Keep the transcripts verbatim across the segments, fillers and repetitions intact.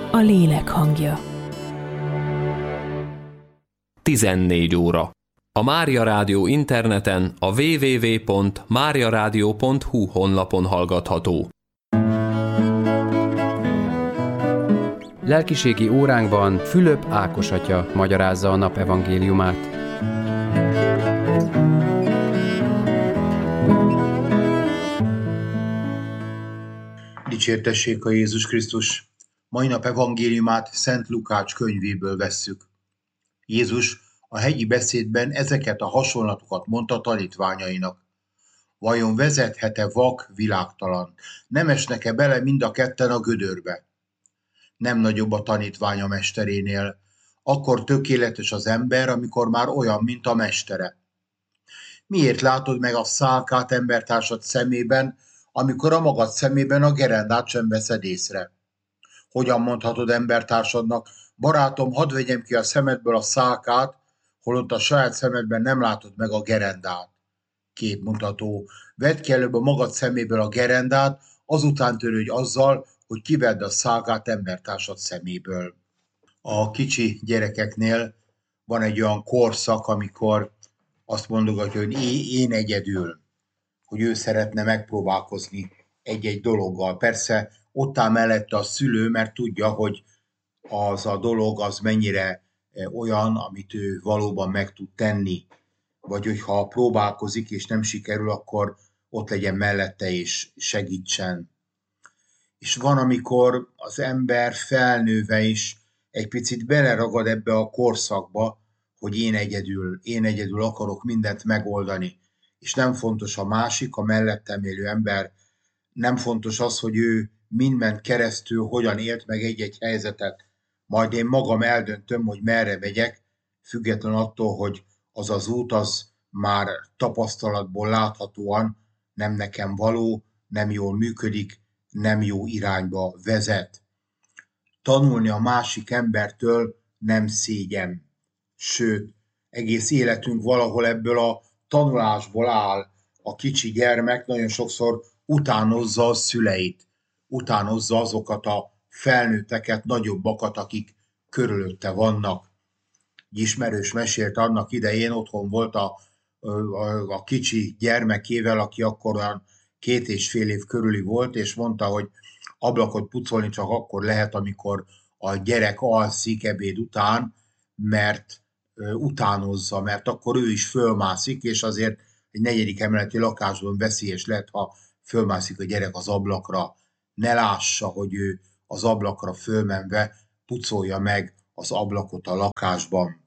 A lélek hangja. tizennégy óra. A Mária Rádió interneten a double-u double-u double-u pont mária rádió pont hu honlapon hallgatható. Lelkiségi óránkban Fülöp Ákos atya magyarázza a nap evangéliumát. Dicsértessék a Jézus Krisztus! Mai nap evangéliumát Szent Lukács könyvéből vesszük. Jézus a hegyi beszédben ezeket a hasonlatokat mondta tanítványainak. Vajon vezethet-e vak világtalan? Nem esnek-e bele mind a ketten a gödörbe? Nem nagyobb a tanítvány a mesterénél. Akkor tökéletes az ember, amikor már olyan, mint a mestere. Miért látod meg a szálkát embertársad szemében, amikor a magad szemében a gerendát sem veszed észre? Hogyan mondhatod embertársadnak, barátom, hadd vegyem ki a szemedből a szálkát, holott a saját szemedben nem látod meg a gerendát? Képmutató. Vedd ki előbb a magad szeméből a gerendát, azután törődj azzal, hogy kivedd a szálkát embertársad szeméből. A kicsi gyerekeknél van egy olyan korszak, amikor azt mondogatja, hogy én egyedül, hogy ő szeretne megpróbálkozni egy-egy dologgal. Persze ott áll mellette a szülő, mert tudja, hogy az a dolog az mennyire olyan, amit ő valóban meg tud tenni. Vagy hogyha próbálkozik és nem sikerül, akkor ott legyen mellette és segítsen. És van, amikor az ember felnőve is egy picit beleragad ebbe a korszakba, hogy én egyedül, én egyedül akarok mindent megoldani. És nem fontos a másik, a mellettem élő ember, nem fontos az, hogy ő mind ment keresztül, hogyan élt meg egy-egy helyzetet. Majd én magam eldöntöm, hogy merre megyek, független attól, hogy az az út az már tapasztalatból láthatóan nem nekem való, nem jól működik, nem jó irányba vezet. Tanulni a másik embertől nem szégyen. Sőt, egész életünk valahol ebből a tanulásból áll. A kicsi gyermek nagyon sokszor utánozza a szüleit, utánozza azokat a felnőtteket, nagyobbakat, akik körülötte vannak. Egy ismerős mesélt annak idején, otthon volt a, a, a kicsi gyermekével, aki akkor olyan két és fél év körüli volt, és mondta, hogy ablakot pucolni csak akkor lehet, amikor a gyerek alszik ebéd után, mert utánozza, mert akkor ő is fölmászik, és azért egy negyedik emeleti lakásban veszélyes lehet, ha fölmászik a gyerek az ablakra. Ne lássa, hogy ő az ablakra fölmenve pucolja meg az ablakot a lakásban.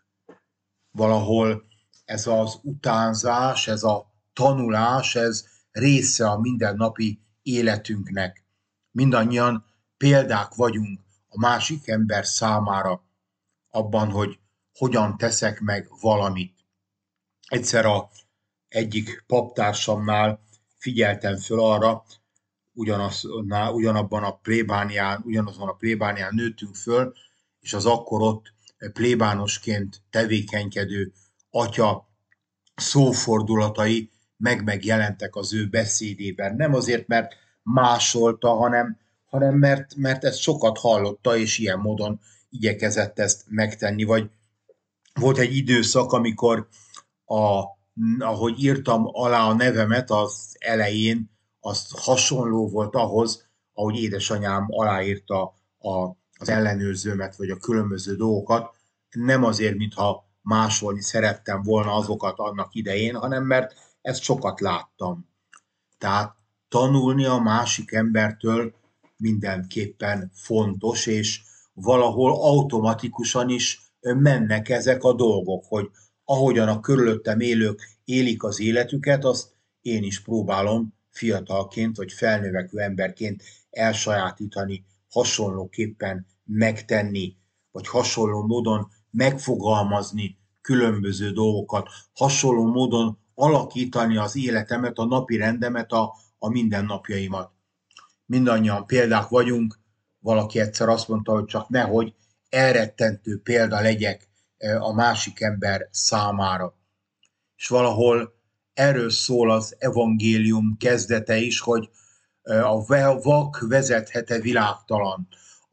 Valahol ez az utánzás, ez a tanulás, ez része a mindennapi életünknek. Mindannyian példák vagyunk a másik ember számára abban, hogy hogyan teszek meg valamit. Egyszer a egyik paptársamnál figyeltem föl arra, ugyanaz, ugyanabban a plébánián, ugyanazon a plébánián nőttünk föl, és az akkor ott plébánosként tevékenykedő atya szófordulatai meg-megjelentek az ő beszédében. Nem azért, mert másolta, hanem, hanem mert, mert ezt sokat hallotta, és ilyen módon igyekezett ezt megtenni. Vagy volt egy időszak, amikor a, ahogy írtam alá a nevemet az elején, az hasonló volt ahhoz, ahogy édesanyám aláírta a, az ellenőrzőmet, vagy a különböző dolgokat. Nem azért, mintha másolni szerettem volna azokat annak idején, hanem mert ezt sokat láttam. Tehát tanulni a másik embertől mindenképpen fontos, és valahol automatikusan is mennek ezek a dolgok, hogy ahogyan a körülöttem élők élik az életüket, azt én is próbálom fiatalként vagy felnövekvő emberként elsajátítani, hasonlóképpen megtenni, vagy hasonló módon megfogalmazni különböző dolgokat, hasonló módon alakítani az életemet, a napi rendemet, a, a mindennapjaimat. Mindannyian példák vagyunk, valaki egyszer azt mondta, hogy csak nehogy elrettentő példa legyek a másik ember számára. És valahol erről szól az evangélium kezdete is, hogy a vak vezethet-e világtalant.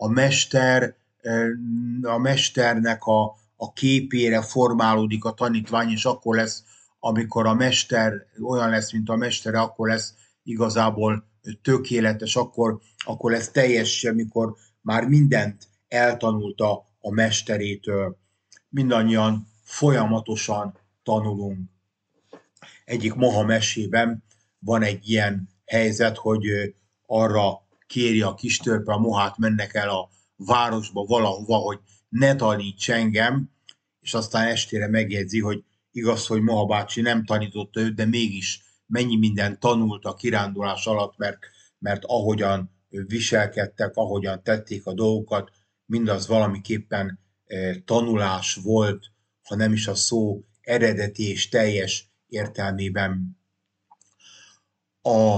a mester, a mesternek a, a képére formálódik a tanítvány, és akkor lesz, amikor a mester olyan lesz, mint a mestere, akkor lesz igazából tökéletes, akkor, akkor lesz teljes, amikor már mindent eltanulta a mesterétől. Mindannyian folyamatosan tanulunk. Egyik moha mesében van egy ilyen helyzet, hogy arra kéri a kis törpe a mohát, mennek el a városba valahova, hogy ne taníts engem, és aztán estére megjegyzi, hogy igaz, hogy Moha bácsi nem tanította őt, de mégis mennyi mindent tanult a kirándulás alatt, mert, mert ahogyan viselkedtek, ahogyan tették a dolgokat, mindaz valamiképpen eh, tanulás volt, ha nem is a szó eredeti és teljes értelmében. A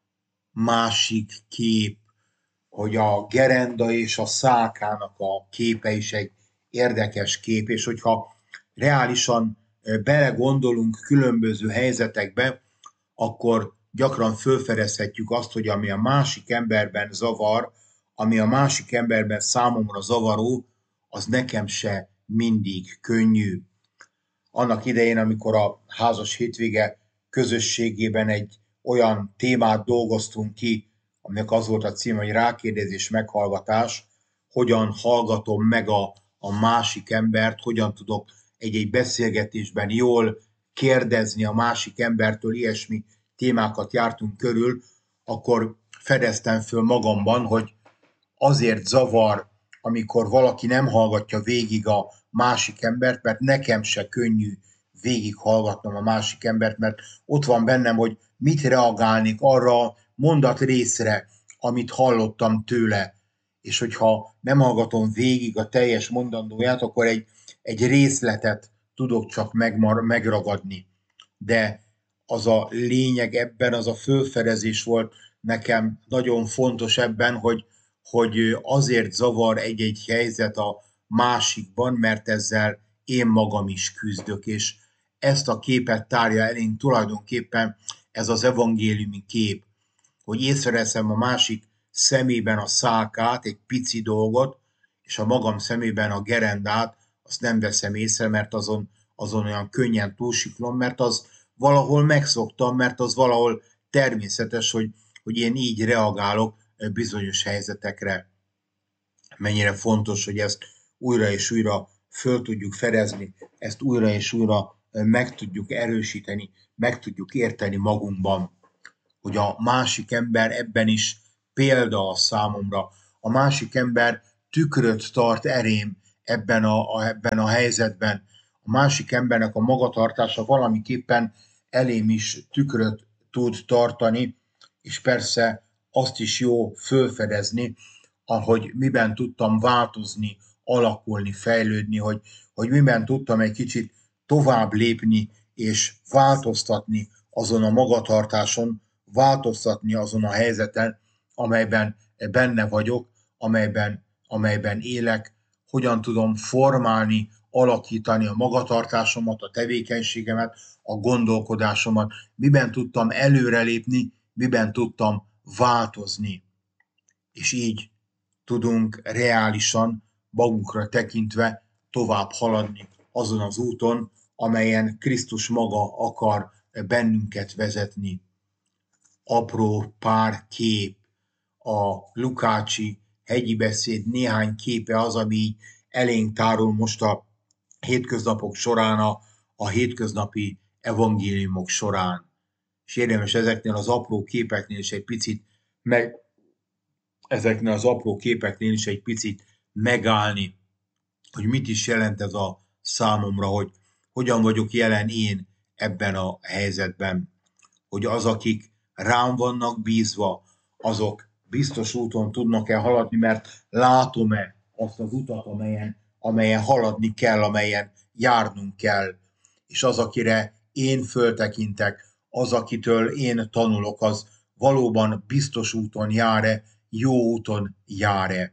másik kép, hogy a gerenda és a szálkának a képe is egy érdekes kép, és hogyha reálisan belegondolunk különböző helyzetekbe, akkor gyakran felfedezhetjük azt, hogy ami a másik emberben zavar, ami a másik emberben számomra zavaró, az nekem se mindig könnyű. Annak idején, amikor a házas hétvége közösségében egy olyan témát dolgoztunk ki, aminek az volt a címe, hogy rákérdezés, meghallgatás, hogyan hallgatom meg a, a másik embert, hogyan tudok egy-egy beszélgetésben jól kérdezni a másik embertől, ilyesmi témákat jártunk körül, akkor fedeztem föl magamban, hogy azért zavar, amikor valaki nem hallgatja végig a másik embert, mert nekem se könnyű végig hallgatnom a másik embert, mert ott van bennem, hogy mit reagálnék arra a mondat részre, amit hallottam tőle. És hogyha nem hallgatom végig a teljes mondandóját, akkor egy, egy részletet tudok csak megmar, megragadni. De az a lényeg ebben, az a fölfedezés volt nekem nagyon fontos ebben, hogy, hogy azért zavar egy-egy helyzet a másikban, mert ezzel én magam is küzdök, és ezt a képet tárja elénk tulajdonképpen ez az evangéliumi kép, hogy észreveszem a másik szemében a szálkát, egy pici dolgot, és a magam szemében a gerendát, azt nem veszem észre, mert azon, azon olyan könnyen túlsiklom, mert az valahol megszoktam, mert az valahol természetes, hogy, hogy én így reagálok bizonyos helyzetekre. Mennyire fontos, hogy ezt újra és újra föl tudjuk fedezni, ezt újra és újra meg tudjuk erősíteni, meg tudjuk érteni magunkban, hogy a másik ember ebben is példa a számomra. A másik ember tükröt tart erém ebben a, a, ebben a helyzetben. A másik embernek a magatartása valamiképpen elém is tükröt tud tartani, és persze azt is jó fölfedezni, ahogy miben tudtam változni, alakulni, fejlődni, hogy, hogy miben tudtam egy kicsit tovább lépni és változtatni azon a magatartáson, változtatni azon a helyzeten, amelyben benne vagyok, amelyben, amelyben élek, hogyan tudom formálni, alakítani a magatartásomat, a tevékenységemet, a gondolkodásomat, miben tudtam előrelépni, miben tudtam változni. És így tudunk reálisan, magunkra tekintve tovább haladni azon az úton, amelyen Krisztus maga akar bennünket vezetni. Apró pár kép, a lukácsi hegyi beszéd néhány képe az, ami így elénk tárul most a hétköznapok során, a, a hétköznapi evangéliumok során. És érdemes ezeknél az apró képeknél is egy picit meg, ezeknél az apró képeknél is egy picit megállni, hogy mit is jelent ez a számomra, hogy hogyan vagyok jelen én ebben a helyzetben, hogy az, akik rám vannak bízva, azok biztos úton tudnak-e haladni, mert látom-e azt az utat, amelyen, amelyen haladni kell, amelyen járnunk kell, és az, akire én föltekintek, az, akitől én tanulok, az valóban biztos úton jár-e, jó úton jár-e.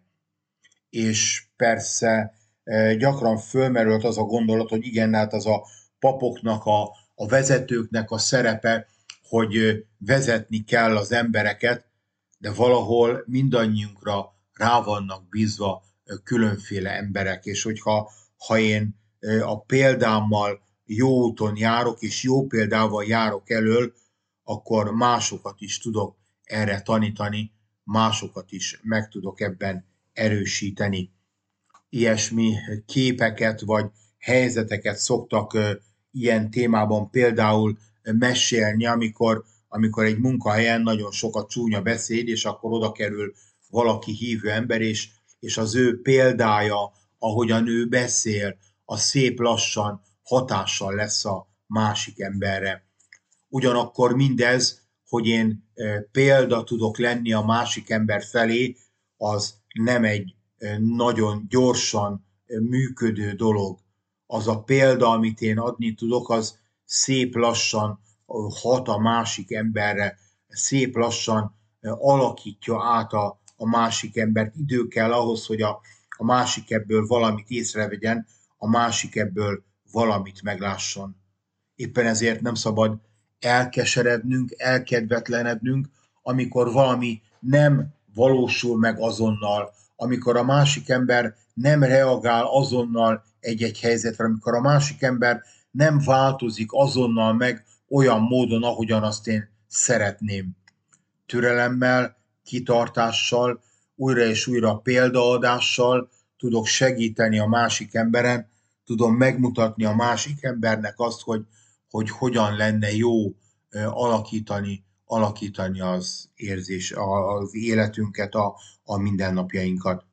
És persze gyakran fölmerült az a gondolat, hogy igen, hát az a papoknak, a, a vezetőknek a szerepe, hogy vezetni kell az embereket, de valahol mindannyiunkra rá vannak bízva különféle emberek, és hogyha ha én a példámmal jó úton járok, és jó példával járok elől, akkor másokat is tudok erre tanítani, másokat is meg tudok ebben erősíteni. Ilyesmi képeket vagy helyzeteket szoktak ilyen témában például mesélni, amikor, amikor egy munkahelyen nagyon sok a csúnya beszéd, és akkor oda kerül valaki hívő ember, és, és az ő példája, ahogyan ő beszél, az szép lassan hatással lesz a másik emberre. Ugyanakkor mindez, hogy én példa tudok lenni a másik ember felé, az nem egy nagyon gyorsan működő dolog. Az a példa, amit én adni tudok, az szép lassan hat a másik emberre, szép lassan alakítja át a, a másik embert. Idő kell ahhoz, hogy a, a másik ebből valamit észrevegyen, a másik ebből valamit meglásson. Éppen ezért nem szabad elkeserednünk, elkedvetlenednünk, amikor valami nem valósul meg azonnal, amikor a másik ember nem reagál azonnal egy-egy helyzetre, amikor a másik ember nem változik azonnal meg olyan módon, ahogyan azt én szeretném. Türelemmel, kitartással, újra és újra példaadással tudok segíteni a másik emberen, tudom megmutatni a másik embernek azt, hogy, hogy hogyan lenne jó alakítani, alakítani az érzés, az életünket, a, a mindennapjainkat.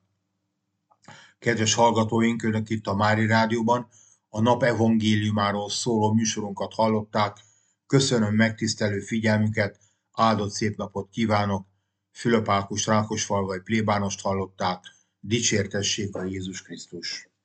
Kedves hallgatóink, önök itt a Mári Rádióban a nap evangéliumáról szóló műsorunkat hallották. Köszönöm megtisztelő figyelmüket, áldott szép napot kívánok. Fülöp Ákos Rákosfalvai plébánost hallották. Dicsértessék a Jézus Krisztus!